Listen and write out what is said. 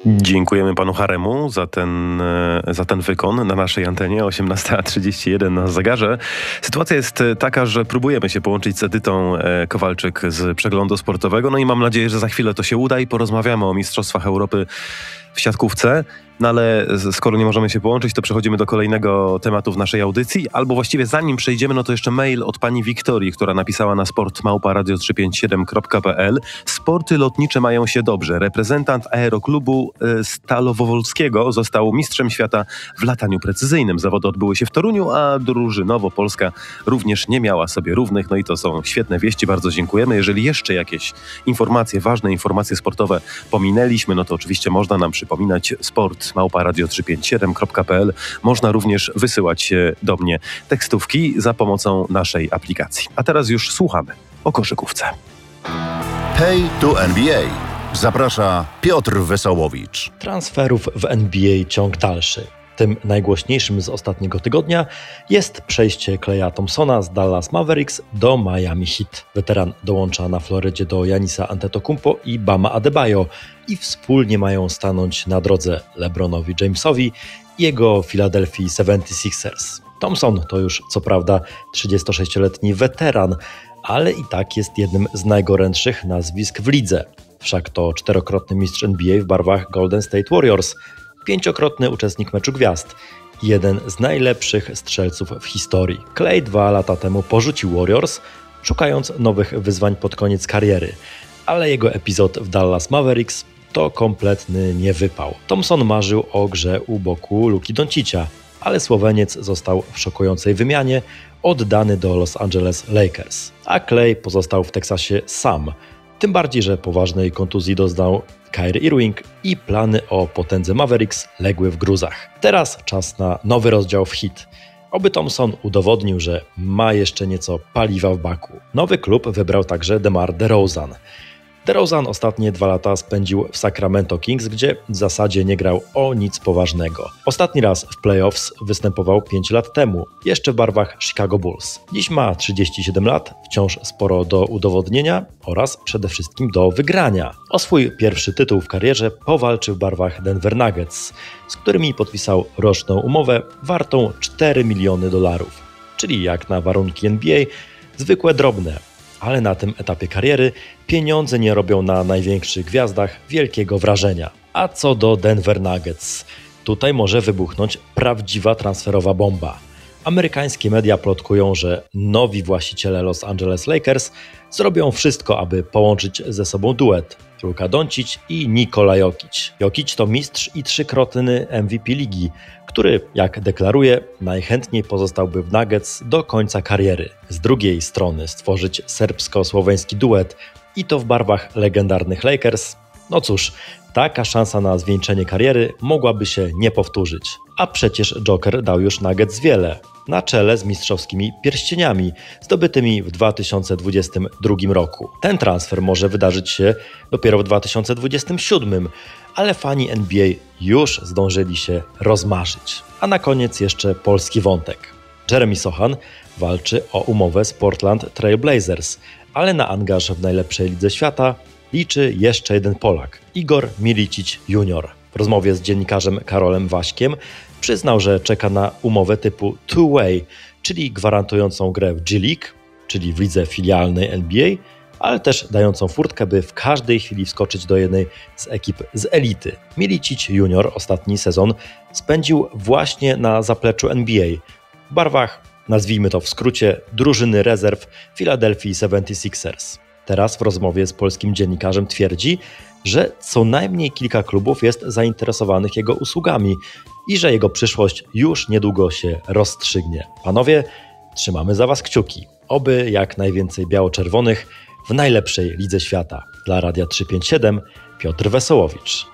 Dziękujemy panu Haremu za ten wykon na naszej antenie. 18:31 na zegarze. Sytuacja jest taka, że próbujemy się połączyć z Edytą Kowalczyk z Przeglądu Sportowego. No i mam nadzieję, że za chwilę to się uda i porozmawiamy o Mistrzostwach Europy w siatkówce. No ale skoro nie możemy się połączyć, to przechodzimy do kolejnego tematu w naszej audycji. Albo właściwie zanim przejdziemy, no to jeszcze mail od pani Wiktorii, która napisała na sport@radio357.pl. Sporty lotnicze mają się dobrze. Reprezentant aeroklubu Stalowowolskiego został mistrzem świata w lataniu precyzyjnym. Zawody odbyły się w Toruniu, a drużynowo Polska również nie miała sobie równych. No i to są świetne wieści, bardzo dziękujemy. Jeżeli jeszcze jakieś informacje, ważne informacje sportowe pominęliśmy, no to oczywiście można nam przypominać sport@radio357.pl. Można również wysyłać do mnie tekstówki za pomocą naszej aplikacji. A teraz już słuchamy o koszykówce. Hej, tu NBA. Zaprasza Piotr Wesołowicz. Transferów w NBA ciąg dalszy. Tym najgłośniejszym z ostatniego tygodnia jest przejście Klaya Thompsona z Dallas Mavericks do Miami Heat. Weteran dołącza na Florydzie do Giannisa Antetokounmpo i Bama Adebayo i wspólnie mają stanąć na drodze LeBronowi Jamesowi i jego Philadelphia 76ers. Thompson to już co prawda 36-letni weteran, ale i tak jest jednym z najgorętszych nazwisk w lidze. Wszak to 4-krotny mistrz NBA w barwach Golden State Warriors, 5-krotny uczestnik meczu gwiazd i jeden z najlepszych strzelców w historii. Klay 2 lata temu porzucił Warriors, szukając nowych wyzwań pod koniec kariery, ale jego epizod w Dallas Mavericks to kompletny niewypał. Thompson marzył o grze u boku Luki Doncicia, ale Słoweniec został w szokującej wymianie oddany do Los Angeles Lakers, a Klay pozostał w Teksasie sam. Tym bardziej, że poważnej kontuzji doznał Kyrie Irving i plany o potędze Mavericks legły w gruzach. Teraz czas na nowy rozdział w Heat. Oby Thompson udowodnił, że ma jeszcze nieco paliwa w baku. Nowy klub wybrał także DeMar DeRozan. DeRozan ostatnie 2 lata spędził w Sacramento Kings, gdzie w zasadzie nie grał o nic poważnego. Ostatni raz w playoffs występował 5 lat temu, jeszcze w barwach Chicago Bulls. Dziś ma 37 lat, wciąż sporo do udowodnienia oraz przede wszystkim do wygrania. O swój pierwszy tytuł w karierze powalczył w barwach Denver Nuggets, z którymi podpisał roczną umowę wartą $4 miliony, czyli jak na warunki NBA zwykłe drobne. Ale na tym etapie kariery pieniądze nie robią na największych gwiazdach wielkiego wrażenia. A co do Denver Nuggets, tutaj może wybuchnąć prawdziwa transferowa bomba. Amerykańskie media plotkują, że nowi właściciele Los Angeles Lakers zrobią wszystko, aby połączyć ze sobą duet Luka Doncic i Nikola Jokic. Jokic to mistrz i 3-krotny MVP ligi, który, jak deklaruje, najchętniej pozostałby w Nuggets do końca kariery. Z drugiej strony stworzyć serbsko-słoweński duet i to w barwach legendarnych Lakers? No cóż, taka szansa na zwieńczenie kariery mogłaby się nie powtórzyć. A przecież Joker dał już Nuggets wiele, na czele z mistrzowskimi pierścieniami zdobytymi w 2022 roku. Ten transfer może wydarzyć się dopiero w 2027, ale fani NBA już zdążyli się rozmarzyć. A na koniec jeszcze polski wątek. Jeremy Sochan walczy o umowę z Portland Trail Blazers, ale na angaż w najlepszej lidze świata liczy jeszcze jeden Polak, Igor Milicic Jr. W rozmowie z dziennikarzem Karolem Waśkiem przyznał, że czeka na umowę typu two-way, czyli gwarantującą grę w G-League, czyli w lidze filialnej NBA, ale też dającą furtkę, by w każdej chwili wskoczyć do jednej z ekip z elity. Milicic Jr. ostatni sezon spędził właśnie na zapleczu NBA, w barwach, nazwijmy to w skrócie, drużyny rezerw Philadelphia 76ers. Teraz w rozmowie z polskim dziennikarzem twierdzi, że co najmniej kilka klubów jest zainteresowanych jego usługami i że jego przyszłość już niedługo się rozstrzygnie. Panowie, trzymamy za was kciuki. Oby jak najwięcej biało-czerwonych w najlepszej lidze świata. Dla Radia 357 Piotr Wesołowicz.